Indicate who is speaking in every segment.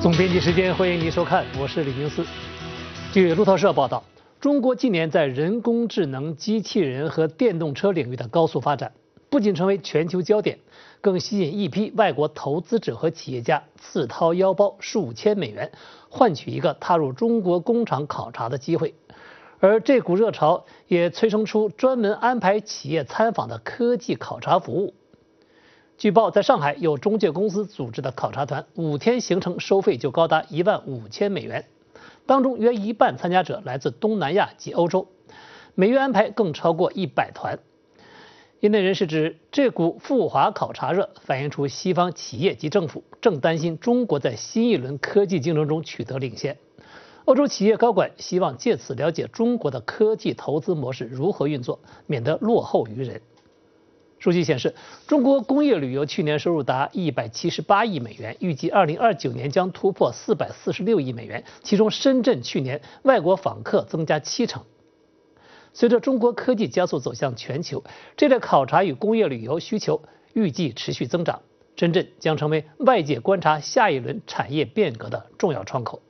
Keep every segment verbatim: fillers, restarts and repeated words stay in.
Speaker 1: 总编辑时间，欢迎您收看，我是李明思。据路透社报道，中国近年在人工智能、机器人和电动车领域的高速发展，不仅成为全球焦点，更吸引一批外国投资者和企业家自掏腰包数千美元，换取一个踏入中国工厂考察的机会。而这股热潮也催生出专门安排企业参访的科技考察服务。据报，在上海有中介公司组织的考察团，五天行程收费就高达一万五千美元，当中约一半参加者来自东南亚及欧洲，每月安排更超过一百团。业内人士指，这股赴华考察热反映出西方企业及政府正担心中国在新一轮科技竞争中取得领先。欧洲企业高管希望借此了解中国的科技投资模式如何运作，免得落后于人。数据显示，中国工业旅游去年收入达一百七十八亿美元，预计二零二九年将突破四百四十六亿美元，其中深圳去年外国访客增加七成。随着中国科技加速走向全球，这类考察与工业旅游需求预计持续增长，深圳将成为外界观察下一轮产业变革的重要窗口。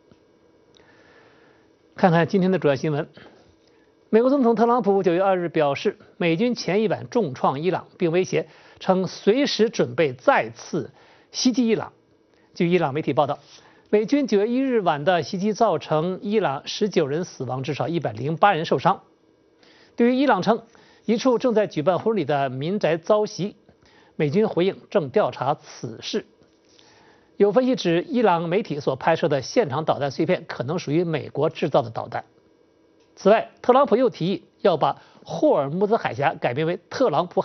Speaker 1: 看看今天的主要新闻。美国总统特朗普九月二日表示，美军前一晚重创伊朗，并威胁称随时准备再次袭击伊朗。据伊朗媒体报道，美军九月一日晚的袭击造成伊朗十九人死亡，至少一百零八人受伤。对于伊朗称一处正在举办婚礼的民宅遭袭，美军回应正调查此事。有分析指，伊朗媒体所拍摄的现场导弹碎片可能属于美国制造的导弹。此外，特朗普又提议要把霍尔木兹海峡改名为特朗普海峡。